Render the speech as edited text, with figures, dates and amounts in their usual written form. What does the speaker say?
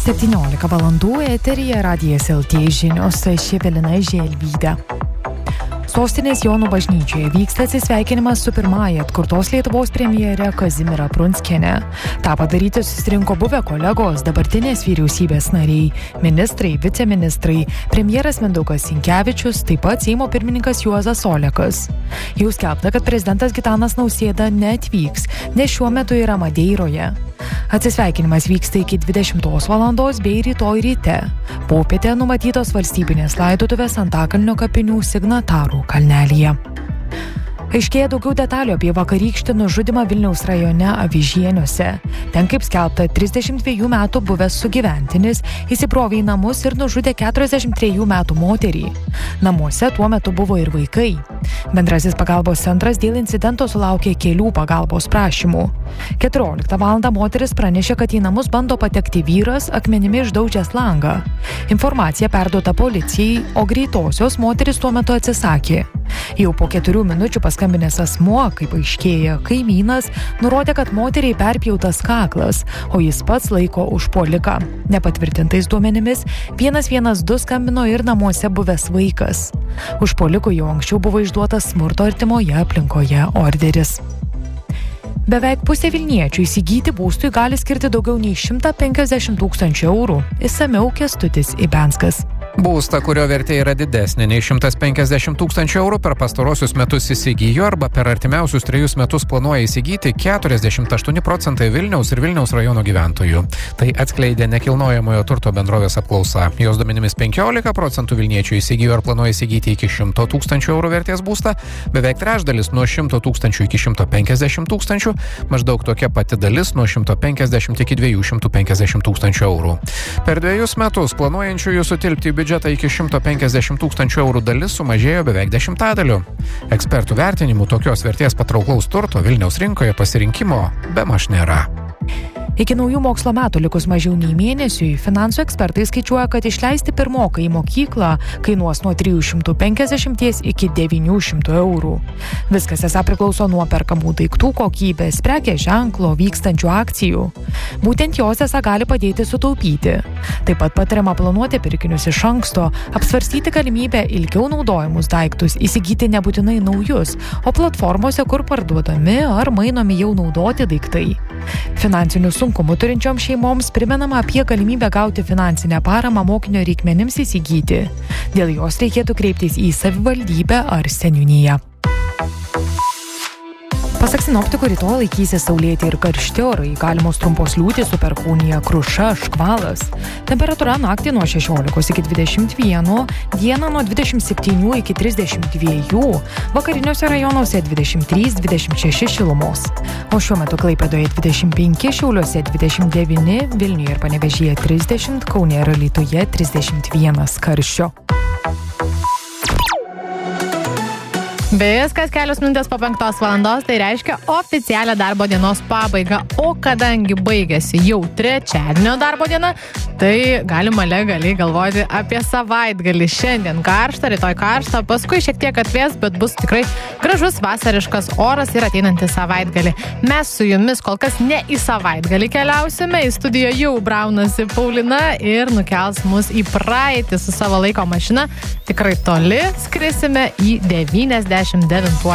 17 valandų eteryje Radijas LT žinios, aš Evelina Želvytė. Sostinės Jonų bažnyčioje vyksta atsisveikinimas su pirmąja atkurtos Lietuvos premjere Kazimiera Prunskiene. Ta padaryti susirinko buvę kolegos, dabartinės vyriausybės nariai, ministrai, viceministrai, premjeras Mindaugas Sinkevičius, taip pat Seimo pirmininkas Juozas Olekas. Jau skelbta, kad prezidentas Gitanas Nausėda neatvyks, nes šiuo metu yra Madeiroje. Atsisveikinimas vyksta iki 20 valandos bei rytoj ryte. Popietę numatytos valstybinės laidotuvės Antakalnio kapinių Signatarų kalnelyje. Aiškėja daugiau detalių apie vakarykštį nužudymą Vilniaus rajone Avižieniuose. Ten, kaip skelbta, 32 metų buvęs sugyventinis įsibrovė į namus ir nužudė 43 metų moterį. Namuose tuo metu buvo ir vaikai. Bendrasis pagalbos centras dėl incidento sulaukė kelių pagalbos prašymų. 14 valandą moteris pranešė, kad į namus bando patekti vyras akmenimi išdaužęs langą. Informacija perduota policijai, o greitosios moteris tuo metu atsisakė. Jau po 4 minučių paskambinęs asmuo, kaip aiškėja, kaimynas, nurodė, kad moteriai perpjautas kaklas, o jis pats laiko užpuoliką. Nepatvirtintais duomenimis 112 skambino ir namuose buvęs vaikas. Užpuolikui jau anksčiau buvo išduotas smurto artimoje aplinkoje orderis. Beveik pusė vilniečių įsigyti būstui gali skirti daugiau nei 150 000 eurų. Išsamiau Kęstutis Ibenskas. Būstą, kurio vertė yra didesnė nei 150 000 eurų, per pastarosius metus įsigijo arba per artimiausius 3 metus planuoja įsigyti 48% Vilniaus ir Vilniaus rajono gyventojų. Tai atskleidė nekilnojamojo turto bendrovės apklausa. Jos duomenimis 15% vilniečių įsigijo ar planuoja įsigyti iki 100 000 eurų vertės būstą, beveik trečdalis nuo 100 000 iki 150 000, maždaug tokia pati dalis nuo 150 iki 250 000 eurų. Per 2 metus planuojančiųjų sutilpti į biudžetą iki 150 000 eurų dalis sumažėjo beveik 10%. Ekspertų vertinimų tokios vertės patrauklaus turto Vilniaus rinkoje pasirinkimo bemaž nėra. Iki naujų mokslo metų likus mažiau nei mėnesiui, finansų ekspertai skaičiuoja, kad išleisti pirmoką į mokyklą kainuos nuo 350 iki 900 eurų. Viskas esą priklauso nuo perkamų daiktų kokybės, prekės ženklo, vykstančių akcijų. Būtent jos esą gali padėti sutaupyti. Taip pat patariama planuoti pirkinius iš anksto, apsvarstyti galimybę ilgiau naudojamus daiktus, įsigyti nebūtinai naujus, o platformose, kur parduodami ar mainomi jau naudoti daiktai. Finansinių sunkumų turinčioms šeimoms primenama apie galimybę gauti finansinę paramą mokinio reikmenims įsigyti. Dėl jos reikėtų kreiptis į savivaldybę ar seniūniją. Pasak sinoptikų, rytoj laikysis saulėti ir karšti orai, galimos trumpos liūtys su perkūnija, kruša, škvalas. Temperatūra naktį nuo 16 iki 21, dieną nuo 27 iki 32, vakariniuose rajonuose 23-26 šilumos. O šiuo metu Klaipėdoje 25, Šiauliuose 29, Vilniuje ir Panevėžyje 30, Kaune ir Alytuje 31 karščio. Viskas kelios minutės po 5 valandos, tai reiškia oficialią darbo dienos pabaigą. O kadangi baigėsi jau trečiadienio darbo diena, tai galima legaliai galvoti apie savaitgalį. Šiandien karšta, rytoj karšta, paskui šiek tiek atvės, bet bus tikrai gražus vasariškas oras ir ateinantį savaitgalį. Mes su jumis kol kas ne į savaitgalį keliausime, į studiją jau braunasi Paulina ir nukels mus į praeitį su savo laiko mašina. Tikrai toli skrisime į 99